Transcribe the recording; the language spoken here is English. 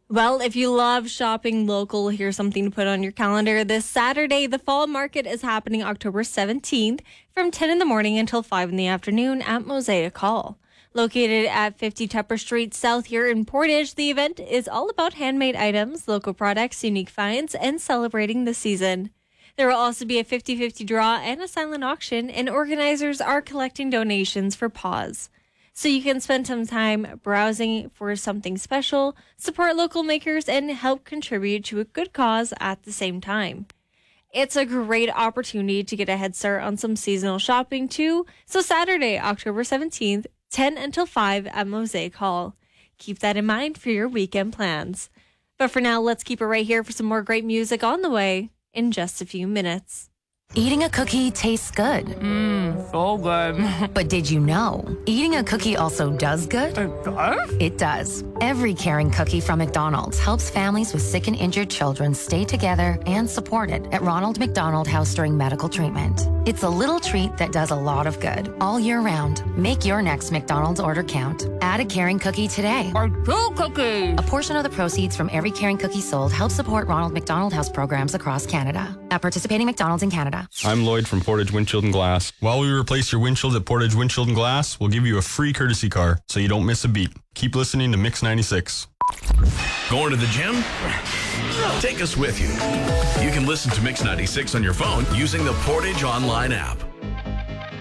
Well, if you love shopping local, here's something to put on your calendar. This Saturday, the fall market is happening October 17th from 10 in the morning until 5 in the afternoon at Mosaic Hall. Located at 50 Tupper Street South here in Portage, the event is all about handmade items, local products, unique finds, and celebrating the season. There will also be a 50-50 draw and a silent auction, and organizers are collecting donations for Paws. So you can spend some time browsing for something special, support local makers, and help contribute to a good cause at the same time. It's a great opportunity to get a head start on some seasonal shopping too. So Saturday, October 17th, 10 until 5 at Mosaic Hall. Keep that in mind for your weekend plans. But for now, let's keep it right here for some more great music on the way in just a few minutes. Eating a cookie tastes good. So good. But did you know, eating a cookie also does good? It does? It does. Every caring cookie from McDonald's helps families with sick and injured children stay together and supported at Ronald McDonald House during medical treatment. It's a little treat that does a lot of good all year round. Make your next McDonald's order count. Add a caring cookie today. Or 2 cookies. A portion of the proceeds from every caring cookie sold helps support Ronald McDonald House programs across Canada. At participating McDonald's in Canada. I'm Lloyd from Portage Windshield and Glass. While we replace your windshield at Portage Windshield and Glass, we'll give you a free courtesy car so you don't miss a beat. Keep listening to Mix 96. Going to the gym? Take us with you. You can listen to Mix 96 on your phone using the Portage Online app.